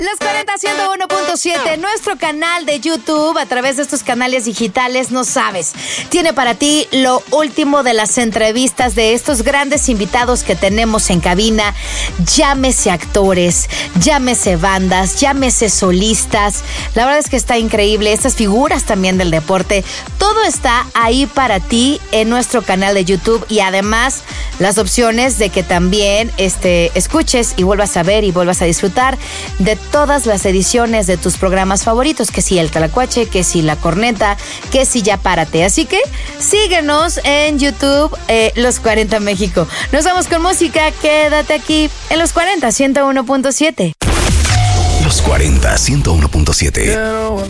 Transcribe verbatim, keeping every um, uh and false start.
Los cuarenta, ciento uno punto siete, nuestro canal de YouTube, a través de estos canales digitales, no sabes, tiene para ti lo último de las entrevistas de estos grandes invitados que tenemos en cabina. Llámese actores, llámese bandas, llámese solistas. La verdad es que está increíble. Estas figuras también del deporte, todo está ahí para ti en nuestro canal de YouTube, y además las opciones de que también este, escuches y vuelvas a ver y vuelvas a disfrutar de todas las ediciones de tus programas favoritos, que si el Tlacuache, que si La Corneta, que si Ya Párate. Así que síguenos en YouTube, eh, Los cuarenta México. Nos vamos con música, quédate aquí en Los cuarenta, ciento uno punto siete. Los cuarenta, ciento uno punto siete.